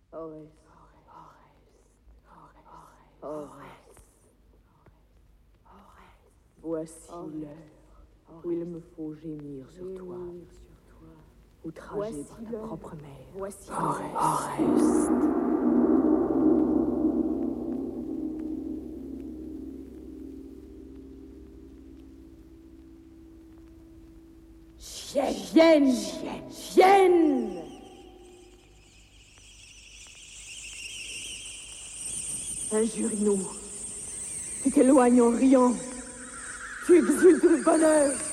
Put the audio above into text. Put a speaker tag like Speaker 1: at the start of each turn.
Speaker 1: Oreste. Oreste. Voici l'heure où il me faut gémir sur toi, outragé par ta propre mère.
Speaker 2: Voici
Speaker 1: Oreste.
Speaker 2: Chienne!
Speaker 1: Injurino, tu t'éloignes en riant, tu exultes de bonheur.